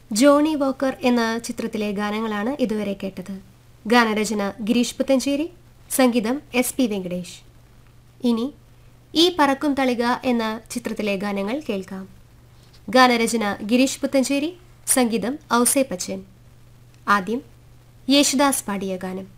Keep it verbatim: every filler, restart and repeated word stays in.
Johnny Walker എന്ന ചിത്രത്തിലെ ഗാനങ്ങളാണ് ഇതുവരെ കേട്ടത്. ഗാനരചന ഗിരീഷ് പുത്തഞ്ചേരി, സംഗീതം എസ് പി വെങ്കടേഷ്. ഇനി ഈ പറക്കും തളിക എന്ന ചിത്രത്തിലെ ഗാനങ്ങൾ കേൾക്കാം. ഗാനരചന ഗിരീഷ് പുത്തഞ്ചേരി, സംഗീതം ഔസേ പച്ചൻ. ആദ്യം യേശുദാസ് പാടിയ ഗാനം.